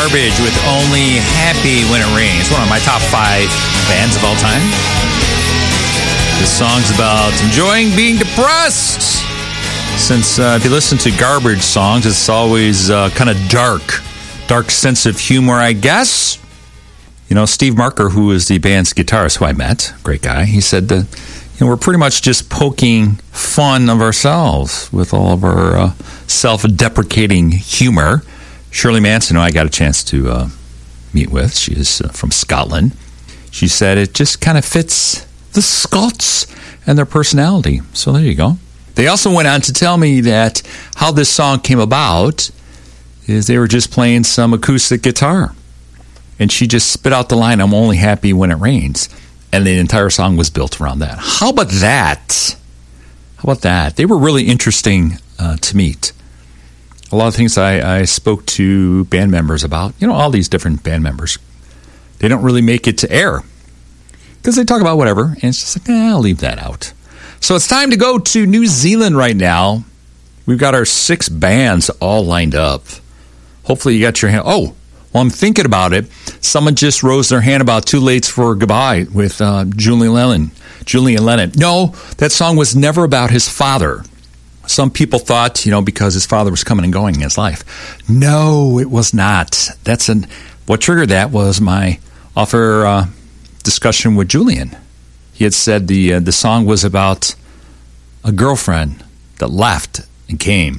Garbage with Only Happy When It Rains. One of my top 5 bands of all time. This song's about enjoying being depressed. Since if you listen to Garbage songs, it's always kind of dark sense of humor, I guess. You know, Steve Marker, who is the band's guitarist, who I met, great guy, he said that we're pretty much just poking fun of ourselves with all of our self-deprecating humor. Shirley Manson, who I got a chance to meet with, she is from Scotland. She said it just kind of fits the Scots and their personality. So there you go. They also went on to tell me that how this song came about is they were just playing some acoustic guitar. And she just spit out the line, "I'm only happy when it rains." And the entire song was built around that. How about that? They were really interesting to meet. A lot of things I spoke to band members about. You know, all these different band members. They don't really make it to air because they talk about whatever. And it's just like, I'll leave that out. So it's time to go to New Zealand right now. We've got our 6 bands all lined up. Hopefully you got your hand. Oh, well, I'm thinking about it. Someone just rose their hand about Too Late for Goodbye with Julian Lennon. No, that song was never about his father. Some people thought, because his father was coming and going in his life. No, it was not. What triggered that was my offer discussion with Julian. He had said the song was about a girlfriend that left and came.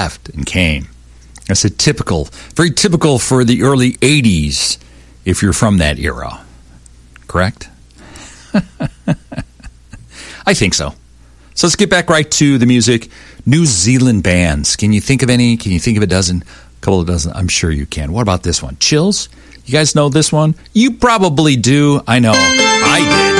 I said typical, very typical for the early 80s if you're from that era. Correct? I think so. So let's get back right to the music. New Zealand bands. Can you think of any? Can you think of a dozen? A couple of dozen? I'm sure you can. What about this one? Chills? You guys know this one? You probably do. I know. I did.